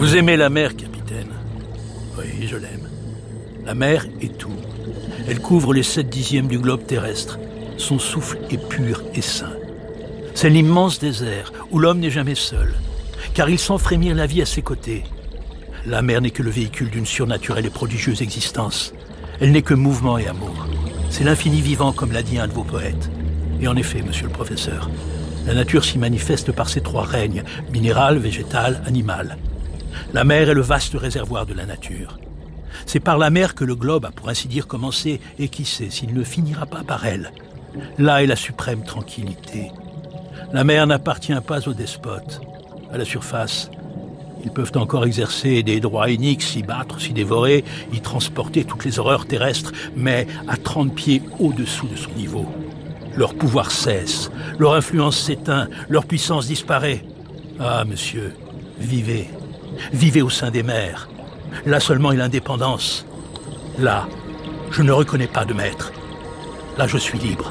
Vous aimez la mer, capitaine? Oui, je l'aime. La mer est tout. Elle couvre les 7/10 du globe terrestre. Son souffle est pur et sain. C'est l'immense désert où l'homme n'est jamais seul, car il sent frémir la vie à ses côtés. La mer n'est que le véhicule d'une surnaturelle et prodigieuse existence. Elle n'est que mouvement et amour. C'est l'infini vivant, comme l'a dit un de vos poètes. Et en effet, monsieur le professeur, la nature s'y manifeste par ses 3 règnes, minéral, végétal, animal. La mer est le vaste réservoir de la nature. C'est par la mer que le globe a pour ainsi dire commencé, et qui sait s'il ne finira pas par elle. Là est la suprême tranquillité. La mer n'appartient pas aux despotes. À la surface, ils peuvent encore exercer des droits iniques, s'y battre, s'y dévorer, y transporter toutes les horreurs terrestres, mais à 30 pieds au-dessous de son niveau. Leur pouvoir cesse, leur influence s'éteint, leur puissance disparaît. Ah, monsieur, vivez. Vivez au sein des mers. Là seulement est l'indépendance. Là, je ne reconnais pas de maître. Là, je suis libre.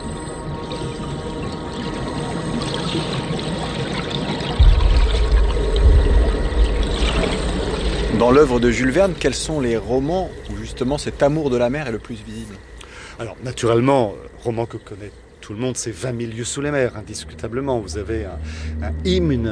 Dans l'œuvre de Jules Verne, quels sont les romans où justement cet amour de la mer est le plus visible? Alors, naturellement, roman que connaît tout le monde, c'est 20 000 lieues sous les mers, indiscutablement. Vous avez un hymne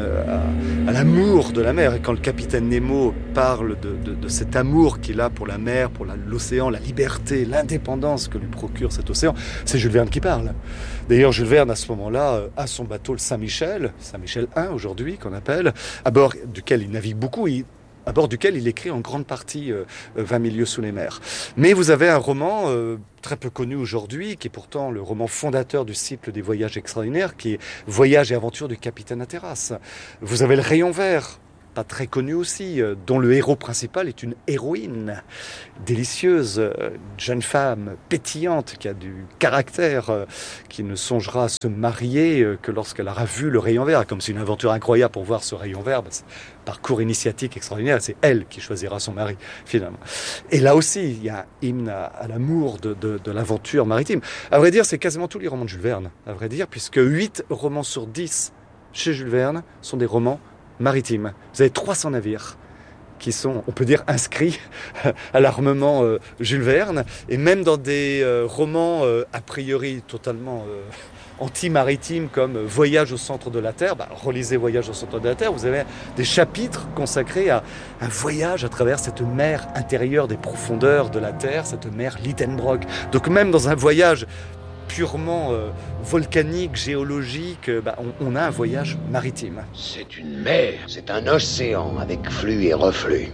à l'amour de la mer. Et quand le capitaine Nemo parle de cet amour qu'il a pour la mer, pour l'océan, la liberté, l'indépendance que lui procure cet océan, c'est Jules Verne qui parle. D'ailleurs, Jules Verne, à ce moment-là, a son bateau, le Saint-Michel 1 aujourd'hui, qu'on appelle, à bord duquel il navigue beaucoup. À bord duquel il écrit en grande partie 20 000 lieues sous les mers. Mais vous avez un roman très peu connu aujourd'hui, qui est pourtant le roman fondateur du cycle des voyages extraordinaires, qui est Voyages et aventures du capitaine Hatteras. Vous avez le Rayon vert, pas très connu aussi, dont le héros principal est une héroïne délicieuse, jeune femme pétillante, qui a du caractère, qui ne songera à se marier que lorsqu'elle aura vu le Rayon vert, comme c'est une aventure incroyable pour voir ce Rayon vert. Parcours initiatique extraordinaire, c'est elle qui choisira son mari, finalement. Et là aussi, il y a un hymne à l'amour de l'aventure maritime. À vrai dire, c'est quasiment tous les romans de Jules Verne, à vrai dire, puisque 8 romans sur 10 chez Jules Verne sont des romans maritimes. Vous avez 300 navires qui sont, on peut dire, inscrits à l'armement Jules Verne, et même dans des romans a priori totalement anti-maritime comme Voyage au centre de la Terre, relisez Voyage au centre de la Terre, vous avez des chapitres consacrés à un voyage à travers cette mer intérieure des profondeurs de la Terre, cette mer Lidenbrock. Donc même dans un voyage purement volcanique, géologique, on a un voyage maritime. C'est une mer, c'est un océan avec flux et reflux.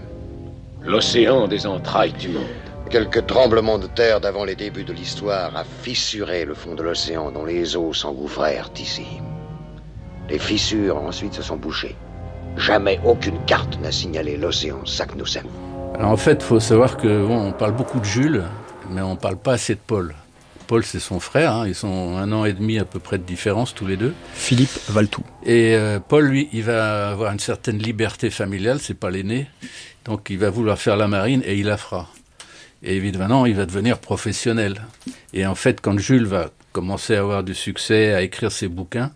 L'océan des entrailles du monde. Quelques tremblements de terre d'avant les débuts de l'histoire a fissuré le fond de l'océan dont les eaux s'engouffrèrent ici. Les fissures ensuite se sont bouchées. Jamais aucune carte n'a signalé l'océan Saknussemm. Alors en fait, il faut savoir on parle beaucoup de Jules, mais on ne parle pas assez de Paul. Paul, c'est son frère, ils sont 1 an et demi à peu près de différence tous les deux. Philippe Valtou. Et Paul, lui, il va avoir une certaine liberté familiale, c'est pas l'aîné, donc il va vouloir faire la marine et il la fera. Et évidemment, il va devenir professionnel. Et en fait, quand Jules va commencer à avoir du succès, à écrire ses bouquins,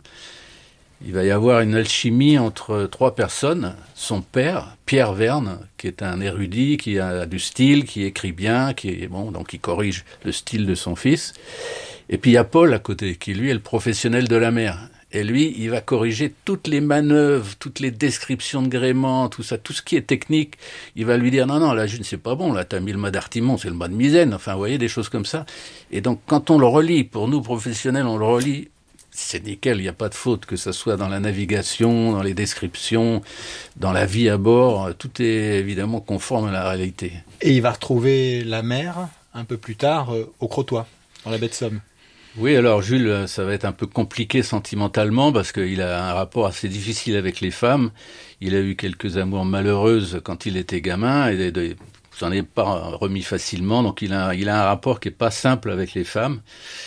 il va y avoir une alchimie entre 3 personnes. Son père, Pierre Verne, qui est un érudit, qui a du style, qui écrit bien, donc il corrige le style de son fils. Et puis il y a Paul à côté, qui lui est le professionnel de la mer. Et lui, il va corriger toutes les manœuvres, toutes les descriptions de gréement, tout ça, tout ce qui est technique. Il va lui dire, non, là, Jules, c'est pas bon, là, t'as mis le mât d'artimon, c'est le mât de misaine. Enfin, vous voyez, des choses comme ça. Et donc, quand on le relit, pour nous, professionnels, on le relit, c'est nickel, il n'y a pas de faute, que ce soit dans la navigation, dans les descriptions, dans la vie à bord, tout est évidemment conforme à la réalité. Et il va retrouver la mer, un peu plus tard, au Crotoy, dans la baie de Somme. Oui, alors Jules, ça va être un peu compliqué sentimentalement parce qu'il a un rapport assez difficile avec les femmes. Il a eu quelques amours malheureuses quand il était gamin et s'en est pas remis facilement. Donc il a un rapport qui est pas simple avec les femmes.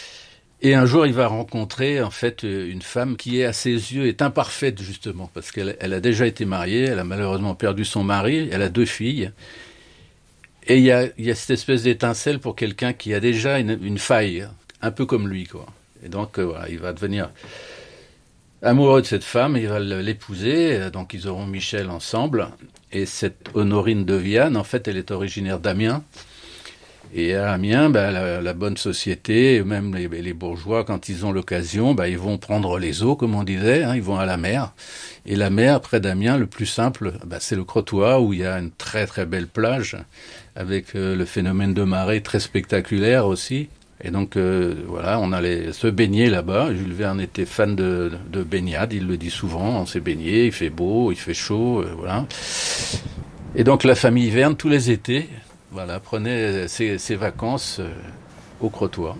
Et un jour, il va rencontrer en fait une femme qui, à ses yeux, est imparfaite justement parce qu'elle a déjà été mariée, elle a malheureusement perdu son mari, elle a 2 filles. Et il y a cette espèce d'étincelle pour quelqu'un qui a déjà une faille, un peu comme lui, quoi. Et donc, voilà, il va devenir Amoureux de cette femme, il va l'épouser, donc ils auront Michel ensemble. Et cette Honorine de Viane, en fait, elle est originaire d'Amiens. Et à Amiens, la bonne société, même les bourgeois, quand ils ont l'occasion, ils vont prendre les eaux, comme on disait, ils vont à la mer. Et la mer, près d'Amiens, le plus simple, c'est le Crotoy, où il y a une très très belle plage, avec le phénomène de marée très spectaculaire aussi. Et donc, on allait se baigner là-bas. Jules Verne était fan de baignade, il le dit souvent, on s'est baigné, il fait beau, il fait chaud, voilà. Et donc la famille Verne, tous les étés, prenait ses vacances au Crotoy.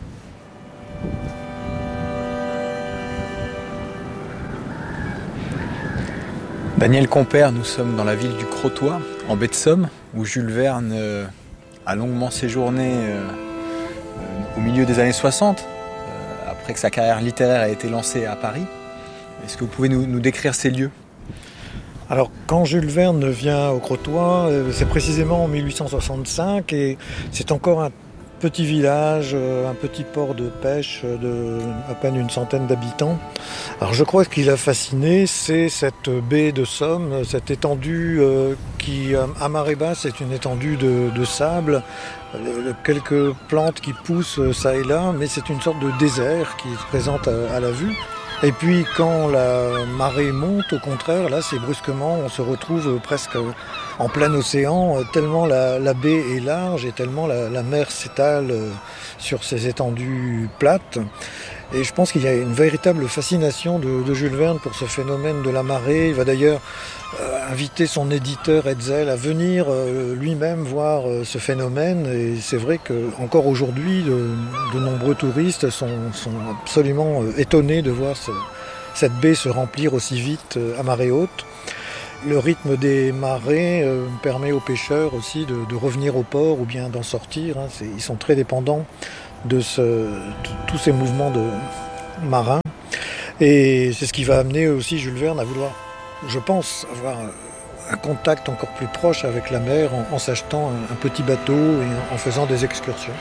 Daniel Compère, nous sommes dans la ville du Crotoy, en baie de Somme, où Jules Verne a longuement séjourné au milieu des années 60, après que sa carrière littéraire a été lancée à Paris. Est-ce que vous pouvez nous décrire ces lieux ? Alors, quand Jules Verne vient au Crotoy, c'est précisément en 1865 et c'est encore un petit village, un petit port de pêche de à peine une centaine d'habitants. Alors, je crois que ce qui l'a fasciné, c'est cette baie de Somme, cette étendue qui, à marée basse, est une étendue de sable, quelques plantes qui poussent ça et là, mais c'est une sorte de désert qui se présente à la vue. Et puis quand la marée monte, au contraire, là c'est brusquement, on se retrouve presque en plein océan, tellement la baie est large et tellement la mer s'étale sur ces étendues plates. Et je pense qu'il y a une véritable fascination de Jules Verne pour ce phénomène de la marée. Il va d'ailleurs inviter son éditeur Hetzel à venir lui-même voir ce phénomène. Et c'est vrai qu'encore aujourd'hui, de nombreux touristes sont absolument étonnés de voir cette baie se remplir aussi vite à marée haute. Le rythme des marées permet aux pêcheurs aussi de revenir au port ou bien d'en sortir. Ils sont très dépendants de tous ces mouvements de marins. Et c'est ce qui va amener aussi Jules Verne à vouloir, je pense, avoir un contact encore plus proche avec la mer en s'achetant un petit bateau et en faisant des excursions.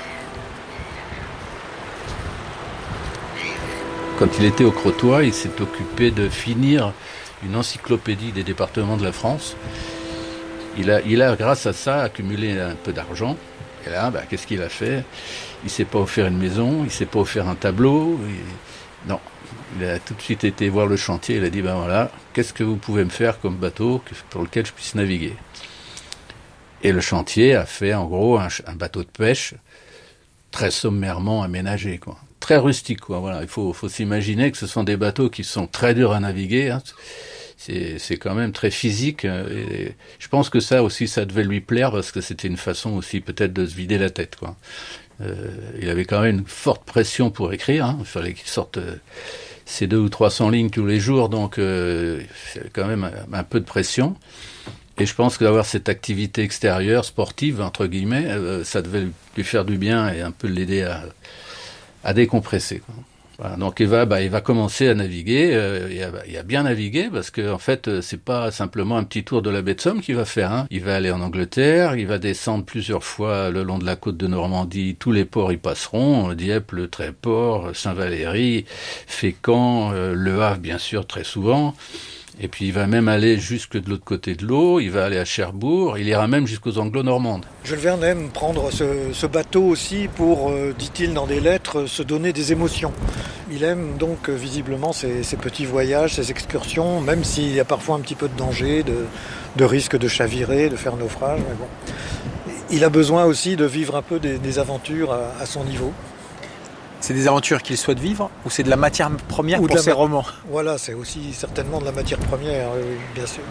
Quand il était au Crotoy, il s'est occupé de finir une encyclopédie des départements de la France. Il a, grâce à ça, accumulé un peu d'argent. Et là, qu'est-ce qu'il a fait ? Il ne s'est pas offert une maison, il ne s'est pas offert un tableau. Non, il a tout de suite été voir le chantier. Il a dit, qu'est-ce que vous pouvez me faire comme bateau pour lequel je puisse naviguer ? Et le chantier a fait en gros un bateau de pêche très sommairement aménagé, quoi. Très rustique, quoi. Voilà, il faut s'imaginer que ce sont des bateaux qui sont très durs à naviguer. C'est quand même très physique. Et je pense que ça aussi, ça devait lui plaire parce que c'était une façon aussi peut-être de se vider la tête, quoi. Il avait quand même une forte pression pour écrire. Il fallait qu'il sorte ces 200 ou 300 lignes tous les jours, donc c'est quand même un peu de pression. Et je pense que d'avoir cette activité extérieure, sportive, entre guillemets, ça devait lui faire du bien et un peu l'aider à décompresser, quoi. Voilà, donc il va commencer à naviguer, il a bien navigué parce que en fait c'est pas simplement un petit tour de la baie de Somme qu'il va faire. Il va aller en Angleterre, il va descendre plusieurs fois le long de la côte de Normandie, tous les ports y passeront, Dieppe, le Tréport, Saint-Valery, Fécamp, Le Havre bien sûr très souvent. Et puis il va même aller jusque de l'autre côté de l'eau, il va aller à Cherbourg, il ira même jusqu'aux Anglo-Normandes. Jules Verne aime prendre ce bateau aussi pour, dit-il dans des lettres, se donner des émotions. Il aime donc visiblement ces petits voyages, ces excursions, même s'il y a parfois un petit peu de danger, de risque de chavirer, de faire naufrage. Mais bon. Il a besoin aussi de vivre un peu des aventures à son niveau. C'est des aventures qu'il souhaite vivre ou c'est de la matière première pour ses romans ? Voilà, c'est aussi certainement de la matière première, oui, bien sûr.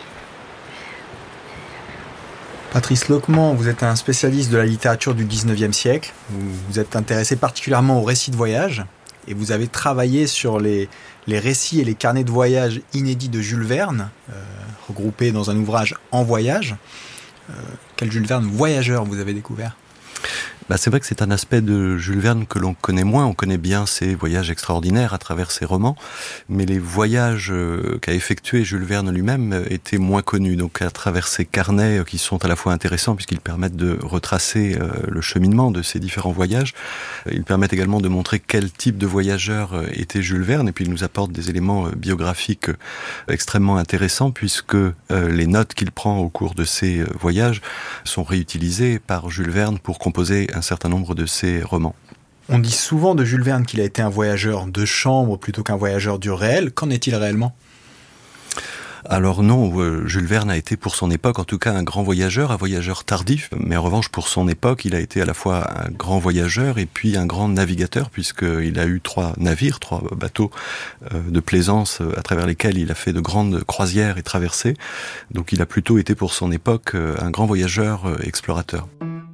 Patrice Loquement, vous êtes un spécialiste de la littérature du 19e siècle. Vous êtes intéressé particulièrement aux récits de voyage et vous avez travaillé sur les récits et les carnets de voyage inédits de Jules Verne, regroupés dans un ouvrage En voyage. Quel Jules Verne voyageur vous avez découvert ? C'est vrai que c'est un aspect de Jules Verne que l'on connaît moins. On connaît bien ses voyages extraordinaires à travers ses romans, mais les voyages qu'a effectués Jules Verne lui-même étaient moins connus. Donc à travers ses carnets qui sont à la fois intéressants puisqu'ils permettent de retracer le cheminement de ces différents voyages, ils permettent également de montrer quel type de voyageur était Jules Verne, et puis il nous apporte des éléments biographiques extrêmement intéressants puisque les notes qu'il prend au cours de ses voyages sont réutilisées par Jules Verne pour composer un certain nombre de ses romans. On dit souvent de Jules Verne qu'il a été un voyageur de chambre plutôt qu'un voyageur du réel. Qu'en est-il réellement ? Alors non, Jules Verne a été pour son époque en tout cas un grand voyageur, un voyageur tardif, mais en revanche pour son époque il a été à la fois un grand voyageur et puis un grand navigateur puisqu'il a eu 3 navires, 3 bateaux de plaisance à travers lesquels il a fait de grandes croisières et traversées. Donc il a plutôt été pour son époque un grand voyageur explorateur.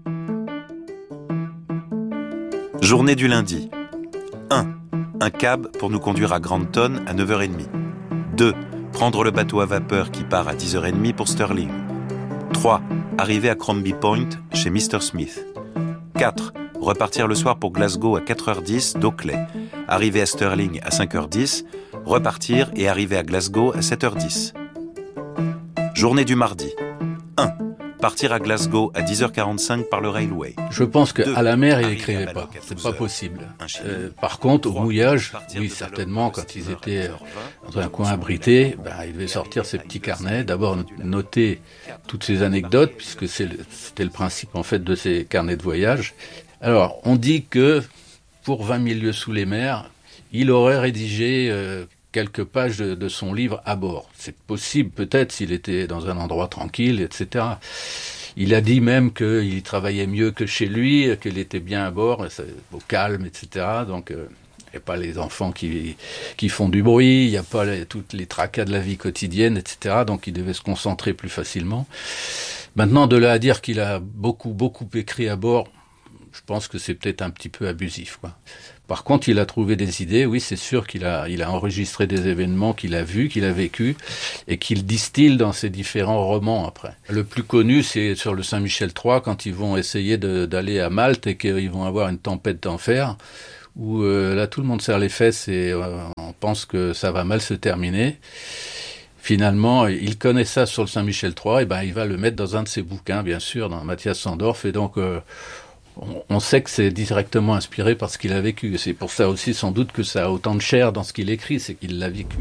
Journée du lundi. 1. Un cab pour nous conduire à Granton à 9h30. 2. Prendre le bateau à vapeur qui part à 10h30 pour Stirling. 3. Arriver à Crombie Point chez Mr. Smith. 4. Repartir le soir pour Glasgow à 4h10 d'Oakley. Arriver à Stirling à 5h10. Repartir et arriver à Glasgow à 7h10. Journée du mardi. 1. Partir à Glasgow à 10h45 par le railway. Je pense qu'à la mer, il n'écrivait pas. C'est pas possible. Par contre, au mouillage, oui, certainement, quand ils étaient dans un coin abrité, il devait sortir ses petits carnets. D'abord, noter toutes ces anecdotes, puisque c'était le principe, en fait, de ces carnets de voyage. Alors, on dit que, pour 20 000 lieues sous les mers, il aurait rédigé quelques pages de son livre à bord. C'est possible peut-être s'il était dans un endroit tranquille, etc. Il a dit même qu'il travaillait mieux que chez lui, qu'il était bien à bord, au calme, etc. Donc il n'y a pas les enfants qui font du bruit, il n'y a pas toutes les tracas de la vie quotidienne, etc. Donc il devait se concentrer plus facilement. Maintenant, de là à dire qu'il a beaucoup écrit à bord, je pense que c'est peut-être un petit peu abusif, quoi. Par contre, il a trouvé des idées. Oui, c'est sûr qu'il a enregistré des événements qu'il a vus, qu'il a vécus, et qu'il distille dans ses différents romans après. Le plus connu, c'est sur le Saint-Michel III, quand ils vont essayer d'aller à Malte et qu'ils vont avoir une tempête d'enfer, où là, tout le monde serre les fesses et on pense que ça va mal se terminer. Finalement, il connaît ça sur le Saint-Michel III, et il va le mettre dans un de ses bouquins, bien sûr, dans Matthias Sandorf, et donc on sait que c'est directement inspiré par ce qu'il a vécu. C'est pour ça aussi, sans doute, que ça a autant de chair dans ce qu'il écrit, c'est qu'il l'a vécu.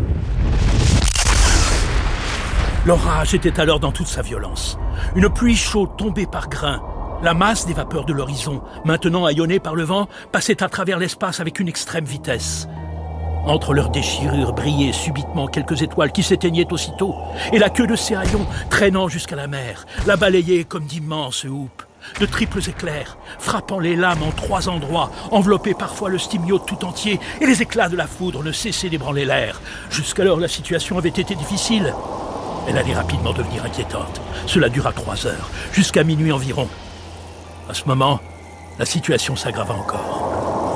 L'orage était alors dans toute sa violence. Une pluie chaude tombée par grains. La masse des vapeurs de l'horizon, maintenant haillonnée par le vent, passait à travers l'espace avec une extrême vitesse. Entre leurs déchirures brillaient subitement quelques étoiles qui s'éteignaient aussitôt, et la queue de ces haillons, traînant jusqu'à la mer, la balayait comme d'immenses houppes. De triples éclairs, frappant les lames en 3 endroits, enveloppaient parfois le stymiote tout entier, et les éclats de la foudre ne cessaient d'ébranler l'air. Jusqu'alors, la situation avait été difficile. Elle allait rapidement devenir inquiétante. Cela dura 3 heures, jusqu'à minuit environ. À ce moment, la situation s'aggrava encore.